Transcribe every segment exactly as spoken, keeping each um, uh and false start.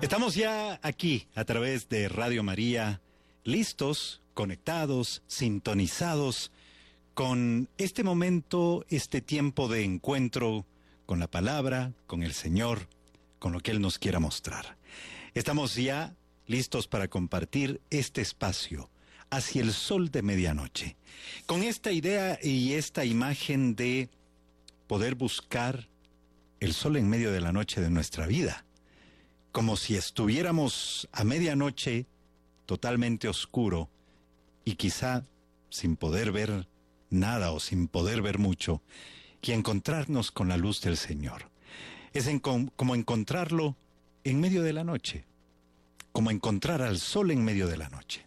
Estamos ya aquí a través de Radio María, listos, conectados, sintonizados con este momento, este tiempo de encuentro con la palabra, con el Señor, con lo que Él nos quiera mostrar. Estamos ya listos para compartir este espacio hacia el sol de medianoche, con esta idea y esta imagen de poder buscar el sol en medio de la noche de nuestra vida, como si estuviéramos a medianoche totalmente oscuro y quizá sin poder ver nada o sin poder ver mucho, y encontrarnos con la luz del Señor. Es en, como encontrarlo en medio de la noche, como encontrar al sol en medio de la noche.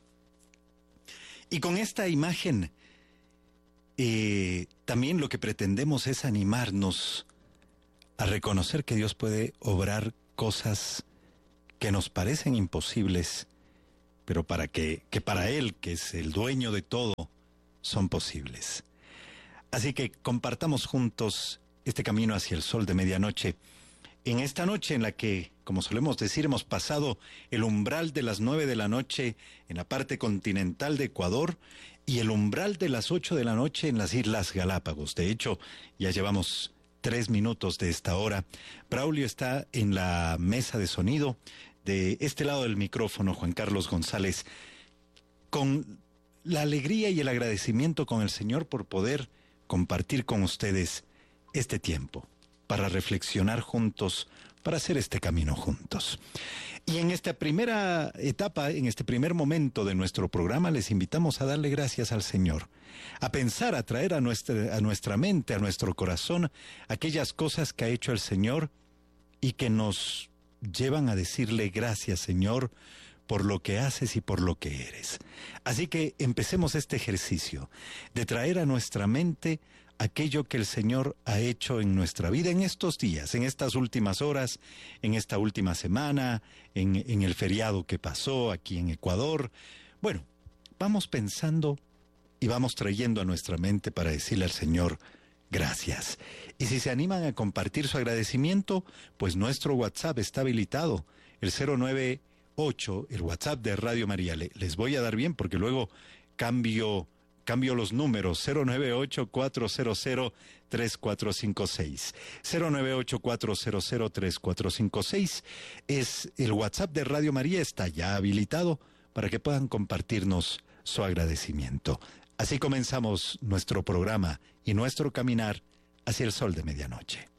Y con esta imagen, eh, también lo que pretendemos es animarnos a reconocer que Dios puede obrar cosas que nos parecen imposibles, pero para que, que para Él, que es el dueño de todo, son posibles. Así que compartamos juntos este camino hacia el sol de medianoche, en esta noche en la que, como solemos decir, hemos pasado el umbral de las nueve de la noche en la parte continental de Ecuador y el umbral de las ocho de la noche en las Islas Galápagos. De hecho, ya llevamos tres minutos de esta hora. Braulio está en la mesa de sonido. De este lado del micrófono, Juan Carlos González, con la alegría y el agradecimiento con el Señor por poder compartir con ustedes este tiempo, para reflexionar juntos, para hacer este camino juntos. Y en esta primera etapa, en este primer momento de nuestro programa, les invitamos a darle gracias al Señor, a pensar, a traer a nuestra, a nuestra mente, a nuestro corazón, aquellas cosas que ha hecho el Señor y que nos llevan a decirle gracias, Señor, por lo que haces y por lo que eres. Así que empecemos este ejercicio de traer a nuestra mente aquello que el Señor ha hecho en nuestra vida en estos días, en estas últimas horas, en esta última semana, en, en el feriado que pasó aquí en Ecuador. Bueno, vamos pensando y vamos trayendo a nuestra mente para decirle al Señor gracias. Y si se animan a compartir su agradecimiento, pues nuestro WhatsApp está habilitado, el cero nueve ocho, el WhatsApp de Radio María. Le, les voy a dar bien porque luego cambio, cambio los números, cero nueve ocho, cuatro cero cero, tres cuatro cinco seis. cero nueve ocho, cuatro cero cero, tres cuatro cinco seis es el WhatsApp de Radio María, está ya habilitado para que puedan compartirnos su agradecimiento. Así comenzamos nuestro programa y nuestro caminar hacia el sol de medianoche.